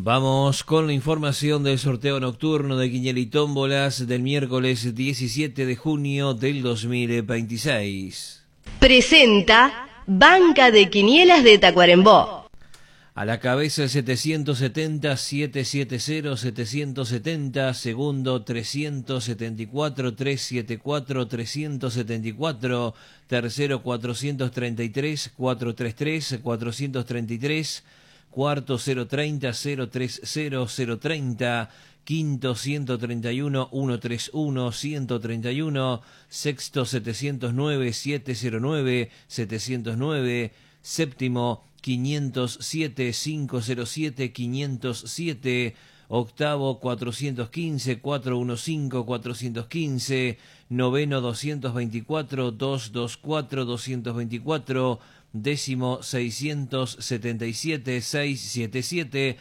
Vamos con la información del sorteo nocturno de Quiniela y Tómbolas del miércoles 17 de junio del 2026. Presenta Banca de Quinielas de Tacuarembó. A la cabeza el 770, 770, 770, segundo 374, 374, 374, tercero 433, 433, 433, cuarto 030, 030, 030, quinto 131, 131, 131, sexto 709, 709, 709, séptimo 507, 507, 507, octavo 415, 415, 415, noveno 224, 224, 224, décimo 677, 677,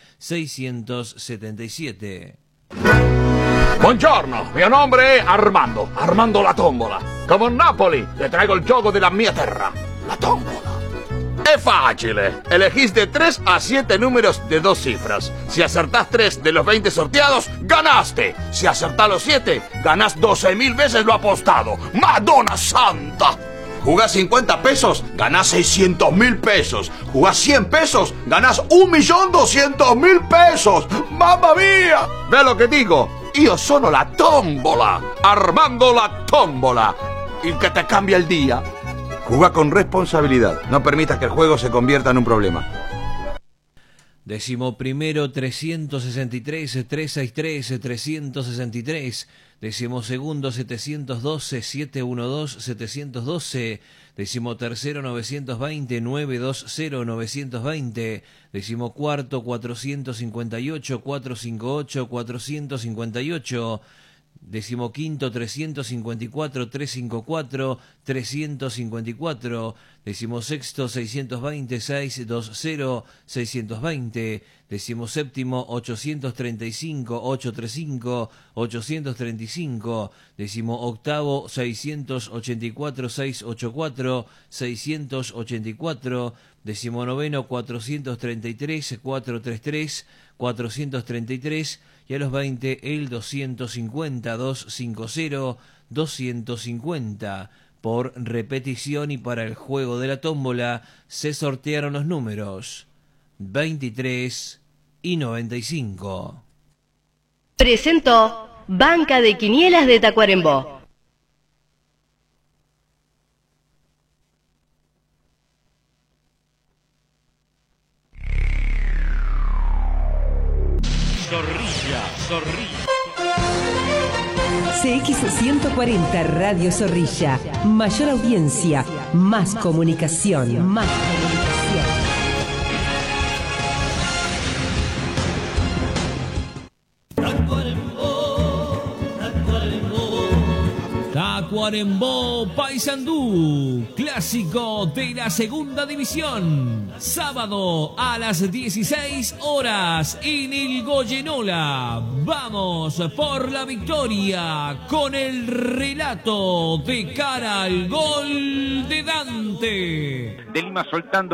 677. Buongiorno, mio nome è Armando la tombola. Come Napoli, le traigo il gioco della mia terra, la tombola. Es fácil. Elegís de 3 a 7 números de 2 cifras. Si acertás 3 de los 20 sorteados, ¡ganaste! Si acertás los 7, ganás 12.000 veces lo apostado. ¡Madonna Santa! Jugás 50 pesos, ganás 600.000 pesos. Jugás 100 pesos, ganás 1.200.000 pesos. ¡Mamma mía! ¿Ves lo que digo? Io sono la tombola. Armando la tombola. El que te cambia el día. Juega con responsabilidad. No permitas que el juego se convierta en un problema. Décimo primero 363, 363, 363. Décimo segundo 712, 712, 712. Décimo tercero 920, 920, 920. Décimo cuarto 458, 458, 458. Decimoquinto 354, 354, 354, decimosexto 620, 620, 620, decimoséptimo 835, 835, 835, decimoctavo 684, 684, 684, decimonoveno 433, 433, 433, y a los 20 el 250, 250, 250. Por repetición y para el juego de la tómbola se sortearon los números 23 y 95. Presentó Banca de Quinielas de Tacuarembó. CX140 Radio Zorrilla. Mayor audiencia, más comunicación, más comunicación. Tacuarembó Paysandú, clásico de la segunda división. Sábado a las 16 horas en el Goyenola. Vamos por la victoria con el relato de cara al gol de Dante. De Lima soltando